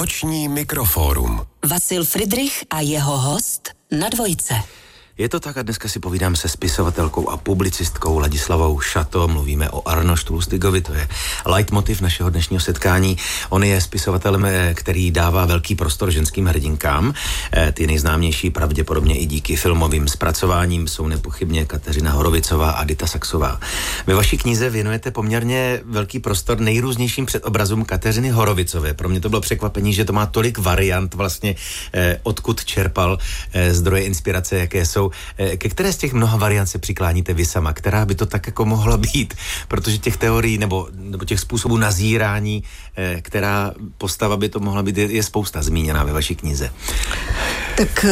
Noční mikrofórum. Vasil Fridrich a jeho host na Dvojce. Je to tak a dneska si povídám se spisovatelkou a publicistkou Ladislavou Šato. Mluvíme o Arnoštu Lustigovi, to je leitmotiv našeho dnešního setkání. On je spisovatelem, který dává velký prostor ženským hrdinkám. Ty nejznámější pravděpodobně i díky filmovým zpracováním jsou nepochybně Kateřina Horovicová a Dita Saxová. Ve vaší knize věnujete poměrně velký prostor nejrůznějším předobrazům Kateřiny Horovicové. Pro mě to bylo překvapení, že to má tolik variant vlastně, odkud čerpal zdroje inspirace, jaké jsou. Ke které z těch mnoha variant se přikláníte vy sama? Která by to tak jako mohla být? Protože těch teorií nebo těch způsobů nazírání, která postava by to mohla být, je spousta zmíněná ve vaší knize. Tak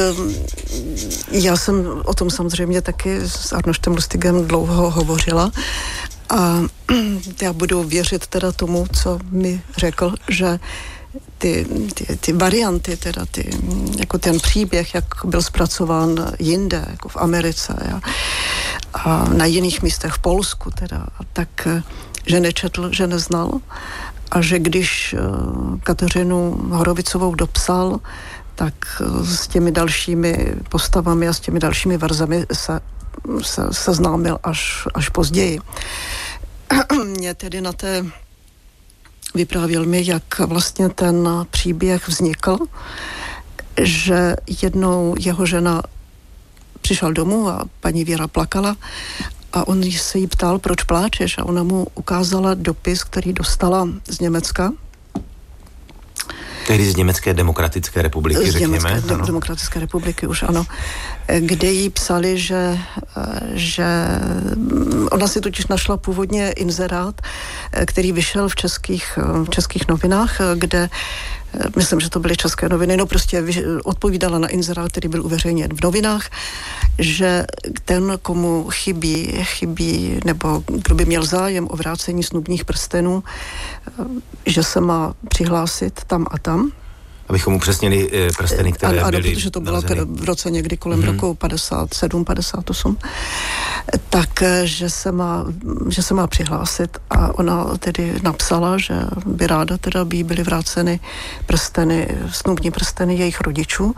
já jsem o tom samozřejmě taky s Arnoštem Lustigem dlouho hovořila a já budu věřit teda tomu, co mi řekl, že ty varianty, teda jako ten příběh, jak byl zpracován jinde, jako v Americe a na jiných místech v Polsku teda, tak, že nečetl, že neznal a že když Kateřinu Horovicovou dopsal, tak s těmi dalšími postavami a s těmi dalšími verzemi se seznámil až později. Mě tedy na té vyprávěl mi, jak vlastně ten příběh vznikl, že jednou jeho žena přišel domů a paní Věra plakala a on se jí ptal, proč pláčeš, a ona mu ukázala dopis, který dostala z Německa. Tedy z Německé demokratické republiky, řekněme. Z Německé demokratické republiky už, ano. Kde jí psali, že ona si totiž našla původně inzerát, který vyšel v českých novinách, kde myslím, že to byly české noviny, no prostě odpovídala na inzerát, který byl uveřejněn v novinách, že ten, komu chybí, nebo kdo by měl zájem o vrácení snubních prstenů, že se má přihlásit tam a tam. Abychom upřesnili prsteny, které byly... Ano, protože to bylo v roce někdy kolem roku 57, 58. Tak, že se má přihlásit a ona tedy napsala, že by ráda teda by byly vráceny prsteny, snubní prsteny jejich rodičů.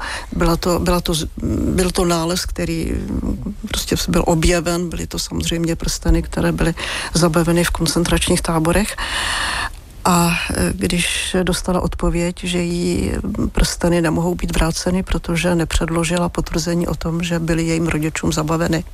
Byl to nález, který prostě byl objeven, byly to samozřejmě prsteny, které byly zabaveny v koncentračních táborech. A když dostala odpověď, že jí prsteny nemohou být vráceny, protože nepředložila potvrzení o tom, že byly jejím rodičům zabaveny.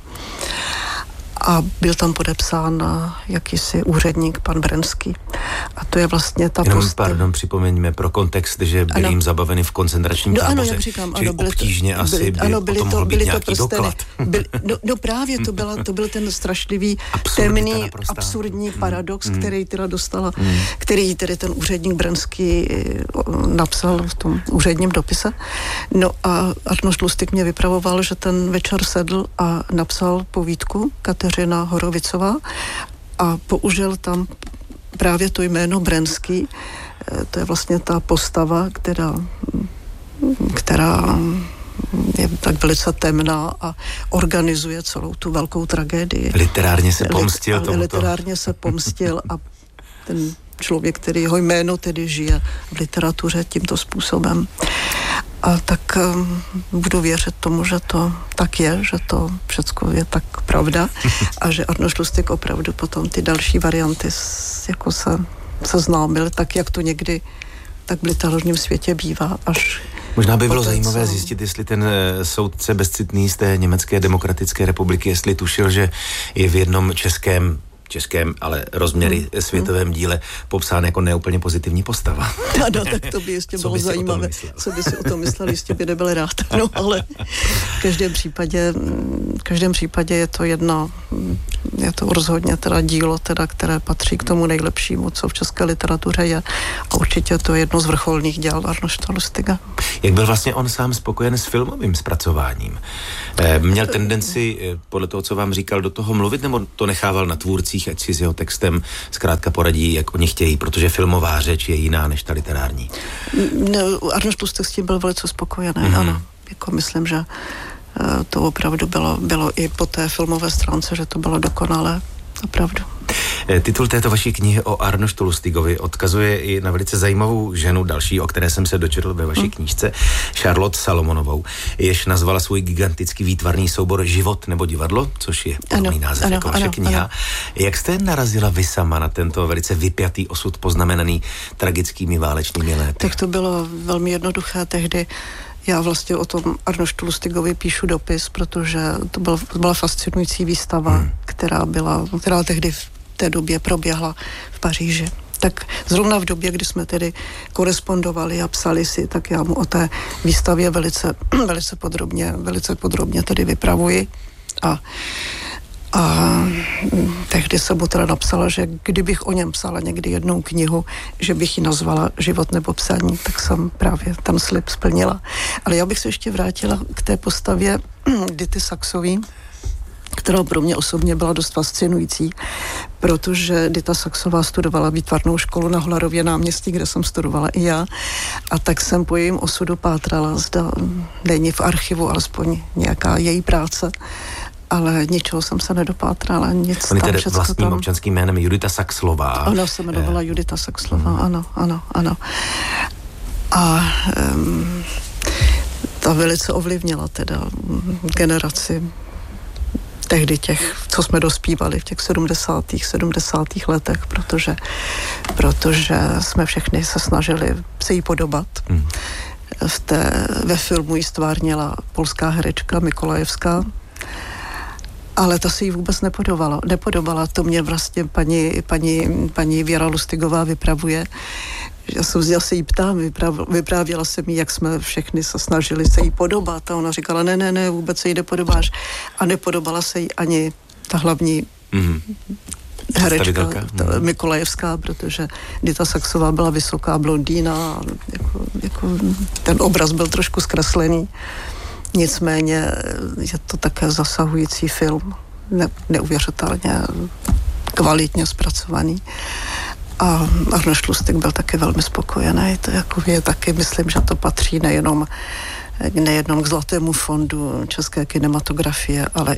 A byl tam podepsán jakýsi úředník, pan Brenský. A to je vlastně ta Pardon, připomeňme pro kontext, že byly jim zabaveny v koncentračním táboře. Ano, jak říkám, čili obtížně asi by potom mohl být nějaký doklad. Právě to byl ten strašlivý, temný, absurdní paradox, který teda dostala, který tedy ten úředník Brenský napsal v tom úředním dopise. No a Arnošt Lustig mě vypravoval, že ten večer sedl a napsal povídku Kateřina Horovicová a použil tam právě to jméno Brenský. To je vlastně ta postava, která je tak velice temná a organizuje celou tu velkou tragédii. Literárně se pomstil tomuto. Literárně se pomstil a ten člověk, který jeho jméno tedy žije v literatuře tímto způsobem. A tak budu věřit tomu, že to tak je, že to všecko je tak pravda a že Arnošt Lustig opravdu potom ty další varianty jako se známil, tak jak to někdy tak v literárním světě bývá. Možná by bylo zajímavé zjistit, jestli ten soudce bezcitný z té Německé demokratické republiky, jestli tušil, že je v jednom českém, ale rozměry světovém díle popsán jako neúplně pozitivní postava. Ano, tak to by jistě bylo zajímavé. Co by si o tom myslel, jistě by nebyl rád. No, ale v každém případě je to rozhodně teda dílo, teda, které patří k tomu nejlepšímu, co v české literatuře je. A určitě to je jedno z vrcholných děl Arnošta Lustiga. Jak byl vlastně on sám spokojen s filmovým zpracováním? Měl tendenci, podle toho, co vám říkal, do toho mluvit, nebo to nechával na tvůrcích, ať si s jeho textem zkrátka poradí, jak oni chtějí, protože filmová řeč je jiná než ta literární? Arnošt Lustig s tím byl velice spokojený, ano. Jako myslím, že to opravdu bylo i po té filmové stránce, že to bylo dokonalé. Opravdu. Titul této vaší knihy o Arnoštu Lustigovi odkazuje i na velice zajímavou ženu další, o které jsem se dočetl ve vaší knížce, Charlotte Salomonovou, jež nazvala svůj gigantický výtvarný soubor Život nebo divadlo, což je podobný název jako vaše kniha. Ano. Jak jste narazila vy sama na tento velice vypjatý osud poznamenaný tragickými válečnými léty? Tak to bylo velmi jednoduché tehdy. Já vlastně o tom Arnoštu Lustigovi píšu dopis, protože to byla fascinující výstava, která tehdy v té době proběhla v Paříži. Tak zrovna v době, kdy jsme tedy korespondovali a psali si, tak já mu o té výstavě velice podrobně tedy vypravuji. A tehdy jsem mu teda napsala, že kdybych o něm psala někdy jednou knihu, že bych ji nazvala Život nebo psaní, tak jsem právě ten slib splnila. Ale já bych se ještě vrátila k té postavě Dity Saxové, která pro mě osobně byla dost fascinující, protože Dita Saxová studovala výtvarnou školu na Holarově náměstí, kde jsem studovala i já, a tak jsem po jejím osudu pátrala, zda není v archivu alespoň nějaká její práce, ale ničeho jsem se nedopátrala, nic tam, tedy všecko vlastním tam. občanským jménem Judita Saxlová. Ona se jmenovala Judita Saxlová, ano. A ta velice ovlivnila teda generaci tehdy těch, co jsme dospívali v těch 70. letech, protože jsme všechny se snažili se jí podobat. Ve filmu jí stvárnila polská herečka Mikolajevská, ale ta se jí vůbec nepodobala. To mě vlastně paní Věra Lustigová vypravuje. Já se jí ptám, vyprávěla jsem jí, jak jsme všechny se snažili se jí podobat, a ona říkala, ne, vůbec se jí nepodobáš. A nepodobala se jí ani ta hlavní herečka, Mikolajevská, protože Dita Saxová byla vysoká blondýna a jako ten obraz byl trošku zkreslený. Nicméně je to také zasahující film, neuvěřitelně kvalitně zpracovaný. A Arnošt Lustig byl taky velmi spokojený. To je taky, myslím, že to patří nejenom k Zlatému fondu české kinematografie, ale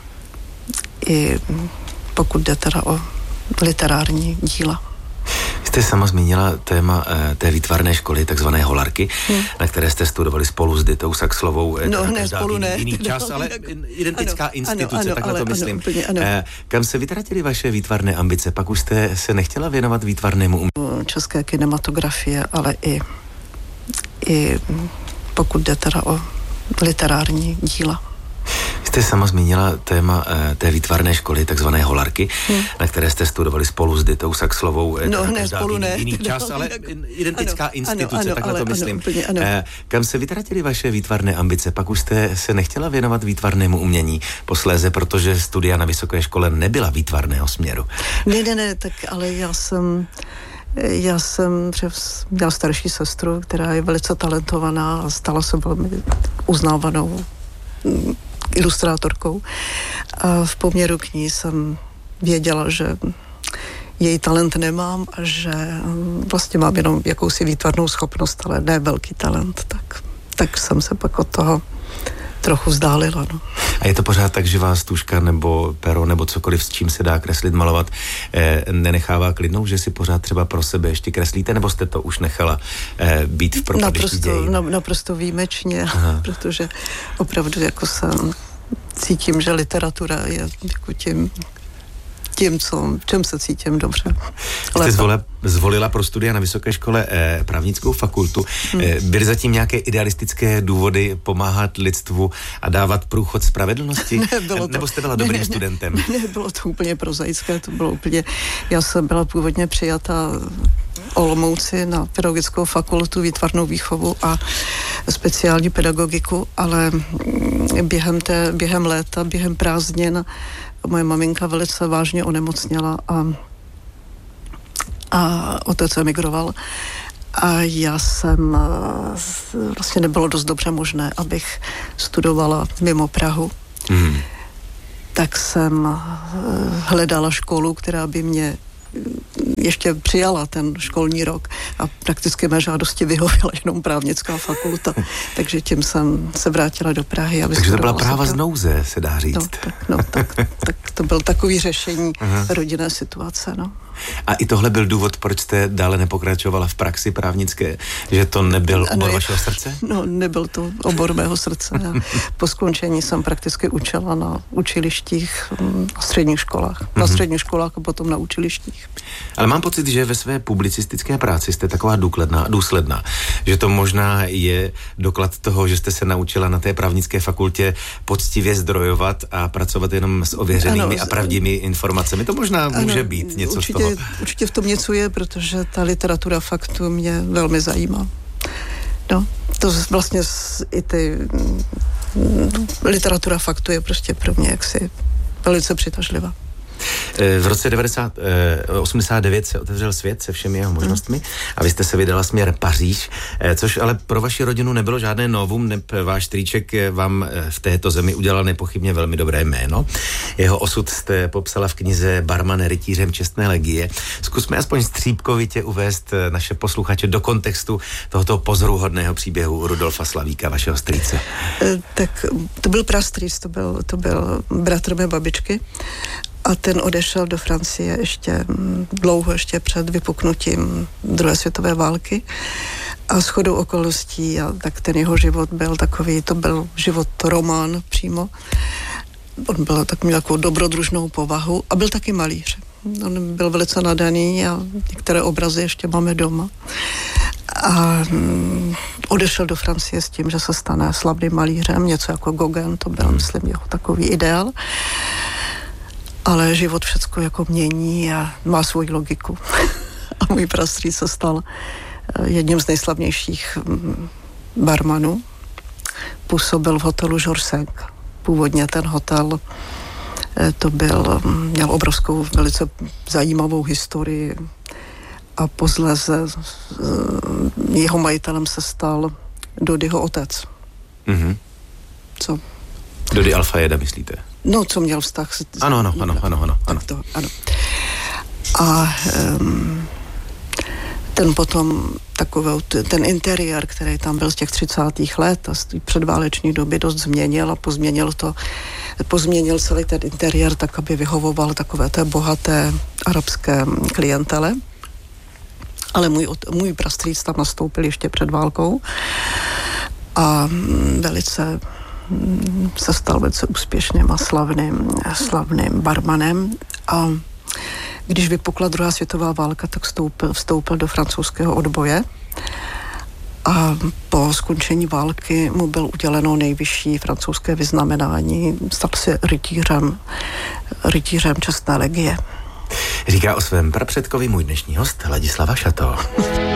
i pokud jde teda o literární díla. Jste sama zmínila téma té výtvarné školy, takzvané Holarky, na které jste studovali spolu s Ditou Saxlovou. Jiný čas, ale identická instituce, takhle to myslím. Ano. Kam se vytratily vaše výtvarné ambice? Pak už jste se nechtěla věnovat výtvarnému umění? České kinematografie, ale i pokud jde teda o literární díla. Jste sama zmínila téma té výtvarné školy, takzvané Holarky, na které jste studovali spolu s Ditou Saxlovou. Jiný čas, ale identická instituce, takhle to myslím. Kam se vytratily vaše výtvarné ambice? Pak už jste se nechtěla věnovat výtvarnému umění posléze, protože studia na vysoké škole nebyla výtvarného směru. Ne, tak ale já jsem měla starší sestru, která je velice talentovaná a stala se velmi uznávanou ilustrátorkou. A v poměru k ní jsem věděla, že její talent nemám a že vlastně mám jenom jakousi výtvarnou schopnost, ale ne velký talent. Tak jsem se pak od toho trochu vzdálila. No. A je to pořád tak, že vás tužka nebo pero nebo cokoliv, s čím se dá kreslit, malovat, nenechává klidnou, že si pořád třeba pro sebe ještě kreslíte, nebo jste to už nechala být v propadeští dějin? Naprosto výjimečně, protože opravdu jako cítím, že literatura je jako čem se cítím dobře. Jste zvolila pro studia na vysoké škole právnickou fakultu. Byly zatím nějaké idealistické důvody pomáhat lidstvu a dávat průchod spravedlnosti? Nebo jste byla dobrým studentem? Ne, bylo to úplně prozaické, já jsem byla původně přijata Olomouci na pedagogickou fakultu, výtvarnou výchovu a speciální pedagogiku, ale během léta, během prázdnin moje maminka velice vážně onemocněla a otec emigroval. A já jsem vlastně nebylo dost dobře možné, abych studovala mimo Prahu. Tak jsem hledala školu, která by mě ještě přijala ten školní rok a prakticky mé žádosti vyhověla jenom právnická fakulta, takže tím jsem se vrátila do Prahy. Takže to byla práva z nouze, se dá říct. Tak to byl takový řešení rodinné situace, no. A i tohle byl důvod, proč jste dále nepokračovala v praxi právnické, že to nebyl obor vašeho srdce? No, nebyl to obor mého srdce. Po skončení jsem prakticky učila na učilištích a středních školách. Na středních školách a potom na učilištích. Ale mám pocit, že ve své publicistické práci jste taková důsledná, že to možná je doklad toho, že jste se naučila na té právnické fakultě poctivě zdrojovat a pracovat jenom s ověřenými a pravdivými informacemi. To možná může být něco z toho. Určitě v tom něco je, protože ta literatura faktu mě velmi zajímá. No, to vlastně i ty literatura faktu je prostě pro mě jaksi velice přitažlivá. V roce 89 se otevřel svět se všemi jeho možnostmi a vy jste se vydala směr Paříž, což ale pro vaši rodinu nebylo žádné novum, váš strýček vám v této zemi udělal nepochybně velmi dobré jméno. Jeho osud jste popsala v knize Barman rytířem čestné legie. Zkusme aspoň střípkovitě uvést naše posluchače do kontextu tohoto pozoruhodného příběhu Rudolfa Slavíka, vašeho strýce. Tak to byl prastrýc, to byl bratr mé babičky. A ten odešel do Francie ještě dlouho, ještě před vypuknutím druhé světové války. A shodou okolností, tak ten jeho život byl takový, to byl život román přímo. On byl takovou dobrodružnou povahu a byl taky malíř. On byl velice nadaný a některé obrazy ještě máme doma. A odešel do Francie s tím, že se stane slavným malířem, něco jako Gauguin, to byl, myslím, jeho takový ideál. Ale život všecko jako mění a má svoji logiku. A můj prastrýc se stal jedním z nejslavnějších barmanů. Působil v hotelu Georges V. Původně ten hotel měl obrovskou, velice zajímavou historii a posléze jeho majitelem se stal Dodyho otec. Mm-hmm. Co? Dody Alfajeda, myslíte? No, co měl vztah s... Ano. Ano. A ten potom ten interiér, který tam byl z těch 30. let a z té předváleční doby dost změnil a pozměnil celý ten interiér tak, aby vyhovoval takové té bohaté arabské klientele. Ale můj prastrýc tam nastoupil ještě před válkou a se stal velice úspěšným a slavným barmanem a když vypukla druhá světová válka, tak vstoupil do francouzského odboje a po skončení války mu byl uděleno nejvyšší francouzské vyznamenání, stal se rytířem čestné legie. Říká o svém prapředkovi můj dnešní host Ladislava Šató.